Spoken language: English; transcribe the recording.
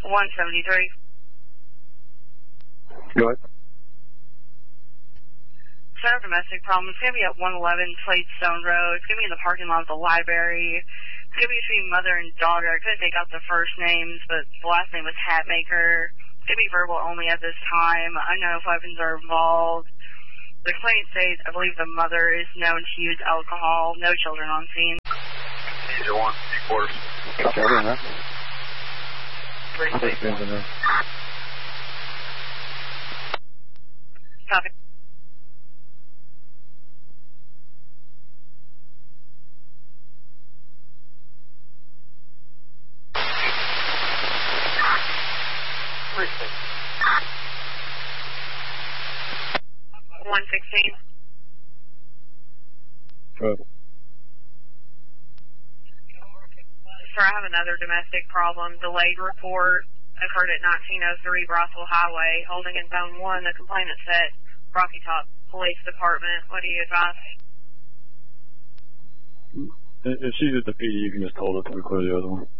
173. Go ahead. Sir, domestic problem. It's going to be at 111 Sladestone Road. It's going to be in the parking lot of the library. It's going to be between mother and daughter. I couldn't take out the first names, but the last name was Hatmaker. It's going to be verbal only at this time. Unknown if weapons are involved. The complaint states, I believe the mother is known to use alcohol. No children on scene. Either one, 3/4. Okay, I don't know. 361. Copy. Precinct. 116. Good. Sir, I have another domestic problem. Delayed report occurred at 1903 Brothel Highway. Holding in zone 1, the complainant's at Rocky Top Police Department. What do you advise? If she's at the PD, you can just hold it to clear the other one.